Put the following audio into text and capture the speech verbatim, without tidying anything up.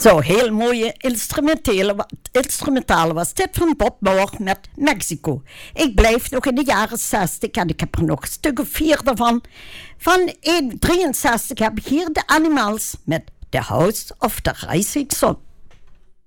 Zo, heel mooie instrumentale, instrumentale was dit van Bob Moore met Mexico. Ik blijf nog in de jaren zestig en ik heb er nog een stuk of vier daarvan. Van negentien drieënzestig heb ik hier de Animals met The House of the Rising Sun.